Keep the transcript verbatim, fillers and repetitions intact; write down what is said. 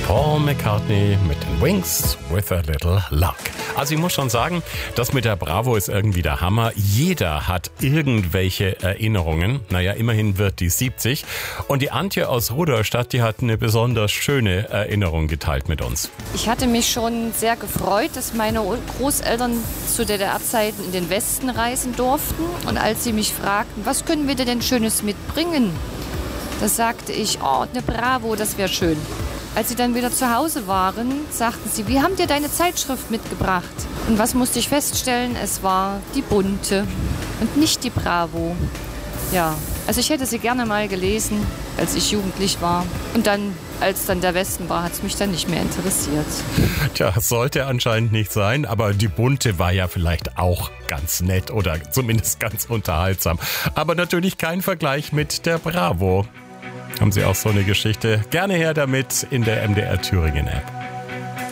Paul McCartney mit den Wings with a little luck. Also ich muss schon sagen, das mit der Bravo ist irgendwie der Hammer. Jeder hat irgendwelche Erinnerungen. Naja, immerhin wird die siebzig. Und die Antje aus Rudolstadt, die hat eine besonders schöne Erinnerung geteilt mit uns. Ich hatte mich schon sehr gefreut, dass meine Großeltern zu D D R-Zeiten in den Westen reisen durften. Und als sie mich fragten, was können wir dir denn Schönes mitbringen? Da sagte ich, oh, eine Bravo, das wäre schön. Als sie dann wieder zu Hause waren, sagten sie, wie haben dir deine Zeitschrift mitgebracht? Und was musste ich feststellen? Es war die Bunte und nicht die Bravo. Ja, also ich hätte sie gerne mal gelesen, als ich jugendlich war. Und dann, als dann der Westen war, hat es mich dann nicht mehr interessiert. Tja, sollte anscheinend nicht sein, aber die Bunte war ja vielleicht auch ganz nett oder zumindest ganz unterhaltsam. Aber natürlich kein Vergleich mit der Bravo. Haben Sie auch so eine Geschichte? Gerne her damit in der M D R Thüringen App.